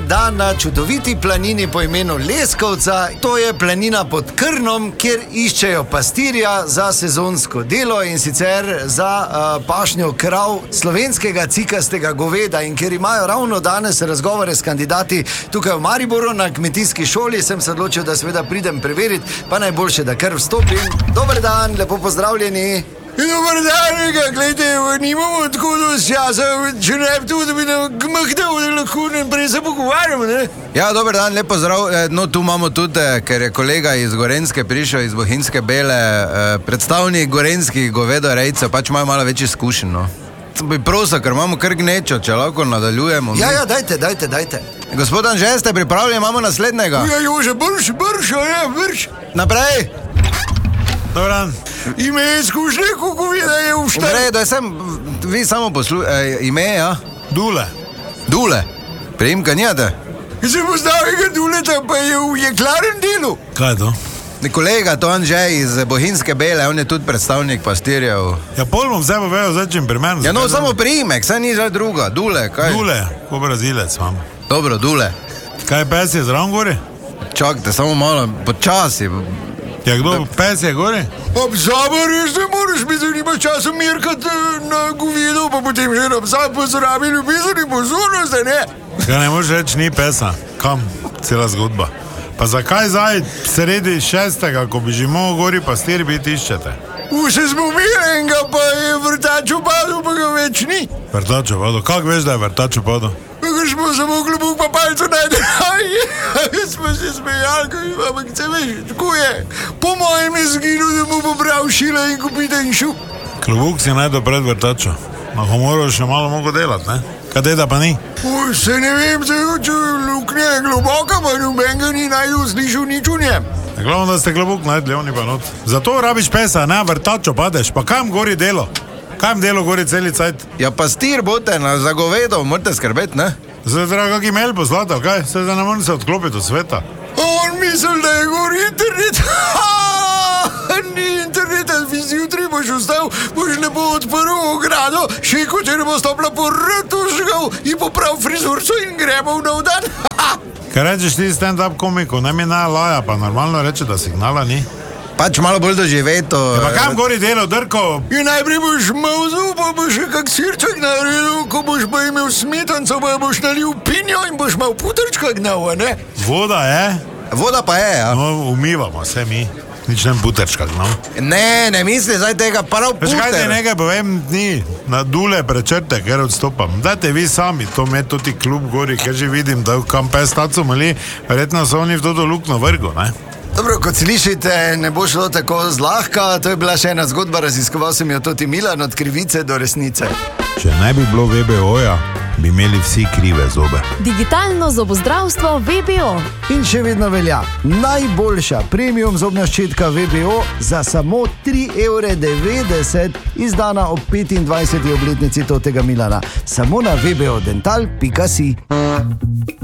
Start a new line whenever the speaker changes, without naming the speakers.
da na čudoviti planini po imenu Leskovca. To je planina pod Krnom, kjer iščejo pastirja za sezonsko delo in sicer za pašnjo krav slovenskega cikastega goveda. In ker imajo ravno danes razgovore s kandidati tukaj v Mariboru na kmetijski šoli, sem se odločil, da seveda pridem preveriti, pa najboljše, da kar vstopim. Dober dan, lepo pozdravljeni. Dobar dan, gledajte, nimamo tako dosti časa, če ne bi to, da bi nam gmahtal, da lahko prej se pogovarjamo, ne?
Ja, dober dan, lep pozdrav. No, tu imamo tudi, ker je kolega iz Gorenjske prišel, iz Bohinjske Bele, predstavnik gorenjskih govedorejcev, pač imajo malo več izkušenj, no. Bi prosil, ker imamo kar gnečo, če lahko nadaljujemo.
Ja, dajte.
Gospod Anže, ste pripravljeni, imamo naslednjega.
Ja, Jože, brš.
Naprej.
Dobar dan.
Ime je izkušnje, kako vidi, da je uštel.
Naprej, da sem, vi samo ime, ja? Dule. Priimka nijate?
Se postavljega Duleta, pa je v jeklarnem delu.
Kaj je to?
Kolega, to Anže iz Bohinjske Bele, on je tudi predstavnik pastirjev.
Ja, pol bom zdaj povedal, zdaj čim pri meni.
Ja, no, samo priimek, saj ni zdaj druga. Dule, kaj?
Dule, ko Brazilec imam.
Dobro, Dule.
Kaj, pes je zraven gori?
Čakajte, samo malo, počasi.
Ja, kdo, pes je gori?
Obzabo res ne moraš biti, da nimaš časa mirkati na govedo, pa potem že obzabo pozrabi ljubezen in pozornost, da ne?
Kaj ne moreš reči, ni pesa. Kam? Cela zgodba. Pa zakaj zdaj sredi 6., ko bi že mogel gori pastir biti iščete?
Vse smo imeli enega, pa je vrtač upadel, pa ga več ni.
Vrtač upadel? Kako veš, da je vrtač upadel?
Ker smo samo klobuk pa palco najdeli. Smo se smejali, ampak se veš, tako je. Po mojem je zginil, da mu bo bral šila in kupite in šu.
Klobuk si najdel pred vrtačo. Na humoru še malo mogo delati, ne? Kaj deda pa ni?
Se ne vem, če luknja je globoka, pa noben ga ni najdel, slišal nič v njem.
Glavno, da ste klobuk najdli, oni pa not. Zato rabiš pesa, ne, vrtačo padeš. Pa kam gori delo? Kam delo gori celi cajt?
Ja, pastir bote, za govedo morate skrbeti, ne?
Zdaj treba kak email poslati, kaj? Se zdaj ne morem se odklopiti od sveta.
On misli, da je gori internet. Ni interneta, zjutraj boš vstal, boš lepo odprl ogrado, še kot če ne bo stopila po rtu žgal in poprav frizurco in gremo v nov dan.
Kaj rečeš ti stand-up komiku, ne mi laja, pa normalno reče, da signala ni.
Pač malo bolj doživeto.
Ja, pa kam gori delo, drko?
In najprej boš mavzel, pa boš še kak sirček naredil, ko boš pa imel smetanco, pa boš nalil pinjo in boš mal putrčka gnal, ne?
Voda je?
Voda pa je, ja.
No, umivamo se mi. Nič nem putrčka gnal.
Ne misli zdaj tega, prav puter.
Veš kaj te nekaj povem, ni na Dule prečrte, ker odstopam. Dajte vi sami, to me tudi klub gori, ker že vidim, da kam pes taco mali, verjetno so oni v to lukno vrgo, ne?
Dobro, kot slišite, ne bo šlo tako zlahka, to je bila še ena zgodba, raziskoval sem jo tudi Milan, od krivice do resnice.
Če ne bi bilo VBO-ja, bi imeli vsi krive zobe.
Digitalno zobozdravstvo VBO.
In še vedno velja, najboljša premium zobna ščetka VBO za samo 3,90 €, izdana ob 25. obletnici totega Milana. Samo na vbodental.si.